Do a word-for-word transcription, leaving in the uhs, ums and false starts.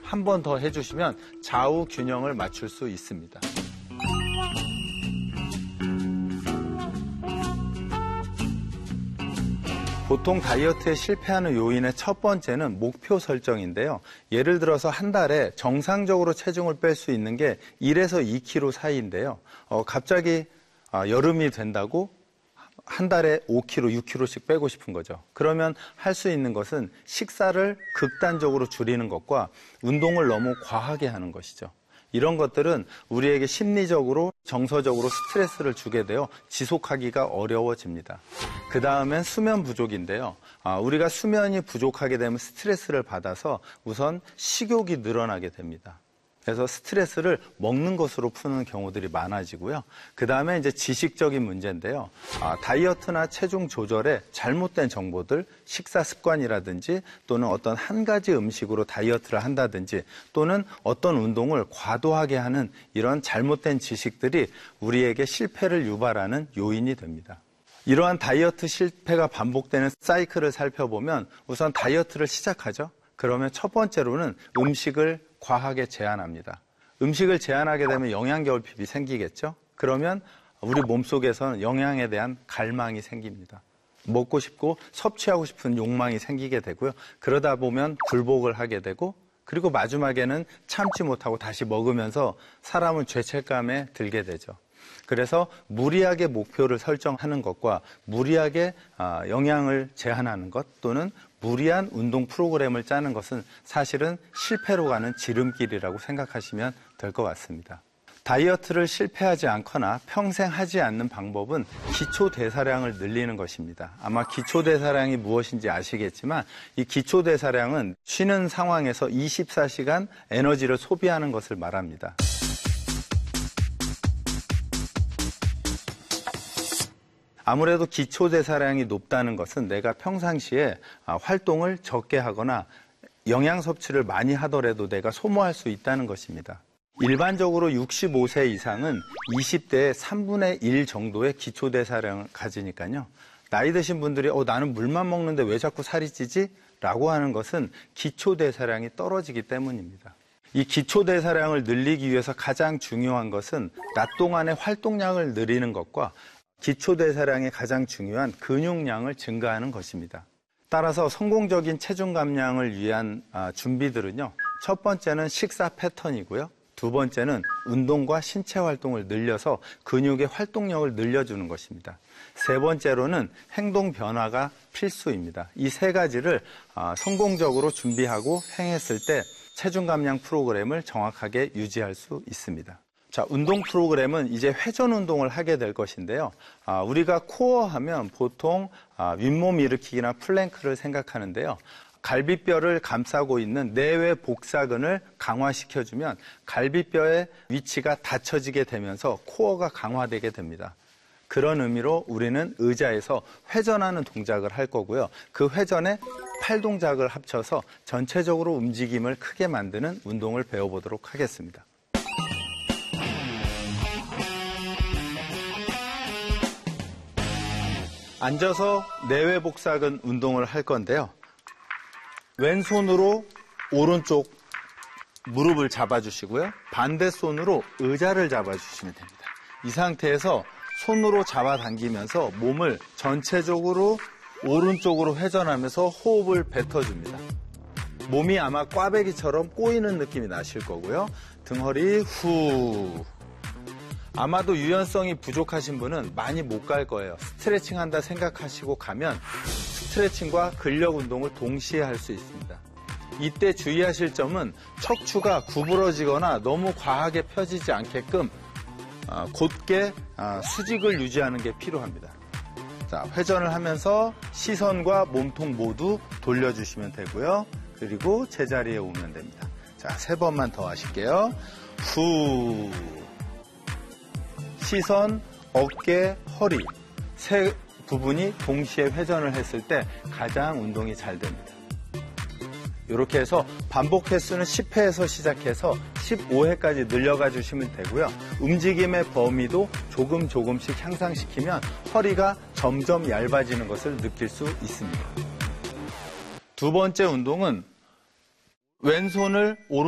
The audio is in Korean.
한 번 더 해주시면 좌우 균형을 맞출 수 있습니다. 보통 다이어트에 실패하는 요인의 첫 번째는 목표 설정인데요. 예를 들어서 한 달에 정상적으로 체중을 뺄 수 있는 게 일에서 이 킬로그램 사이인데요. 어, 갑자기 아, 여름이 된다고 한 달에 오 킬로그램, 육 킬로그램씩 빼고 싶은 거죠. 그러면 할 수 있는 것은 식사를 극단적으로 줄이는 것과 운동을 너무 과하게 하는 것이죠. 이런 것들은 우리에게 심리적으로 정서적으로 스트레스를 주게 되어 지속하기가 어려워집니다. 그 다음엔 수면 부족인데요. 아, 우리가 수면이 부족하게 되면 스트레스를 받아서 우선 식욕이 늘어나게 됩니다. 그래서 스트레스를 먹는 것으로 푸는 경우들이 많아지고요. 그 다음에 이제 지식적인 문제인데요. 아, 다이어트나 체중 조절에 잘못된 정보들, 식사 습관이라든지 또는 어떤 한 가지 음식으로 다이어트를 한다든지 또는 어떤 운동을 과도하게 하는 이런 잘못된 지식들이 우리에게 실패를 유발하는 요인이 됩니다. 이러한 다이어트 실패가 반복되는 사이클을 살펴보면 우선 다이어트를 시작하죠. 그러면 첫 번째로는 음식을 과하게 제한합니다. 음식을 제한하게 되면 영양결핍이 생기겠죠? 그러면 우리 몸속에서는 영양에 대한 갈망이 생깁니다. 먹고 싶고 섭취하고 싶은 욕망이 생기게 되고요. 그러다 보면 굴복을 하게 되고 그리고 마지막에는 참지 못하고 다시 먹으면서 사람은 죄책감에 들게 되죠. 그래서 무리하게 목표를 설정하는 것과 무리하게 영양을 제한하는 것 또는 무리한 운동 프로그램을 짜는 것은 사실은 실패로 가는 지름길이라고 생각하시면 될 것 같습니다. 다이어트를 실패하지 않거나 평생 하지 않는 방법은 기초대사량을 늘리는 것입니다. 아마 기초대사량이 무엇인지 아시겠지만 이 기초대사량은 쉬는 상황에서 이십사 시간 에너지를 소비하는 것을 말합니다. 아무래도 기초대사량이 높다는 것은 내가 평상시에 활동을 적게 하거나 영양 섭취를 많이 하더라도 내가 소모할 수 있다는 것입니다. 일반적으로 육십오 세 이상은 이십 대의 삼분의 일 정도의 기초대사량을 가지니까요. 나이 드신 분들이 어, 나는 물만 먹는데 왜 자꾸 살이 찌지? 라고 하는 것은 기초대사량이 떨어지기 때문입니다. 이 기초대사량을 늘리기 위해서 가장 중요한 것은 낮 동안의 활동량을 늘리는 것과 기초대사량의 가장 중요한 근육량을 증가하는 것입니다. 따라서 성공적인 체중 감량을 위한 준비들은요. 첫 번째는 식사 패턴이고요. 두 번째는 운동과 신체 활동을 늘려서 근육의 활동력을 늘려주는 것입니다. 세 번째로는 행동 변화가 필수입니다. 이 세 가지를 성공적으로 준비하고 행했을 때 체중 감량 프로그램을 정확하게 유지할 수 있습니다. 자, 운동 프로그램은 이제 회전 운동을 하게 될 것인데요. 아, 우리가 코어 하면 보통 아, 윗몸 일으키기나 플랭크를 생각하는데요. 갈비뼈를 감싸고 있는 내외 복사근을 강화시켜주면 갈비뼈의 위치가 닫혀지게 되면서 코어가 강화되게 됩니다. 그런 의미로 우리는 의자에서 회전하는 동작을 할 거고요. 그 회전에 팔 동작을 합쳐서 전체적으로 움직임을 크게 만드는 운동을 배워보도록 하겠습니다. 앉아서 내외 복사근 운동을 할 건데요. 왼손으로 오른쪽 무릎을 잡아주시고요. 반대손으로 의자를 잡아주시면 됩니다. 이 상태에서 손으로 잡아당기면서 몸을 전체적으로 오른쪽으로 회전하면서 호흡을 뱉어줍니다. 몸이 아마 꽈배기처럼 꼬이는 느낌이 나실 거고요. 등허리 후. 아마도 유연성이 부족하신 분은 많이 못 갈 거예요. 스트레칭 한다 생각하시고 가면 스트레칭과 근력 운동을 동시에 할 수 있습니다. 이때 주의하실 점은 척추가 구부러지거나 너무 과하게 펴지지 않게끔 곧게 수직을 유지하는 게 필요합니다. 자, 회전을 하면서 시선과 몸통 모두 돌려주시면 되고요. 그리고 제자리에 오면 됩니다. 자, 세 번만 더 하실게요. 후. 시선, 어깨, 허리 세 부분이 동시에 회전을 했을 때 가장 운동이 잘 됩니다. 이렇게 해서 반복 횟수는 십 회에서 시작해서 십오 회까지 늘려가 주시면 되고요. 움직임의 범위도 조금 조금씩 향상시키면 허리가 점점 얇아지는 것을 느낄 수 있습니다. 두 번째 운동은 왼손을 오른